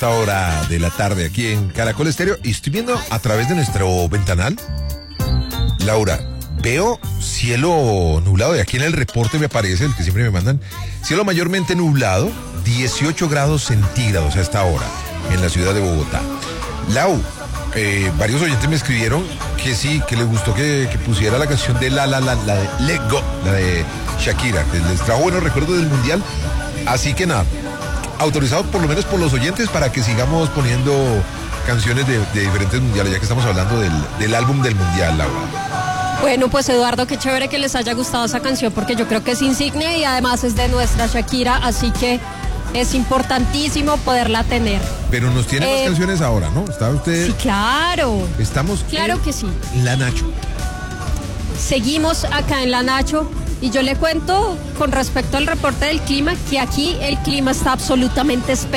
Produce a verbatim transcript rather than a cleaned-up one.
esta hora de la tarde aquí en Caracol Estéreo y estoy viendo a través de nuestro ventanal, Laura, veo cielo nublado, y aquí en el reporte me aparece, el que siempre me mandan, cielo mayormente nublado, dieciocho grados centígrados a esta hora en la ciudad de Bogotá. Lau, eh, varios oyentes me escribieron que sí, que les gustó que, que pusiera la canción de La La La, la de Let Go, la de Shakira, que les trajo buenos recuerdos del Mundial, así que nada, autorizado por lo menos por los oyentes para que sigamos poniendo canciones de, de diferentes mundiales, ya que estamos hablando del, del álbum del Mundial, Laura. Bueno, pues Eduardo, qué chévere que les haya gustado esa canción, porque yo creo que es insignia y además es de nuestra Shakira, así que es importantísimo poderla tener. Pero nos tiene eh, más canciones ahora, ¿no? ¿Está usted? Sí, claro. Estamos Claro en que sí. La Nacho. Seguimos acá en La Nacho y yo le cuento con respecto al reporte del clima que aquí el clima está absolutamente espectacular.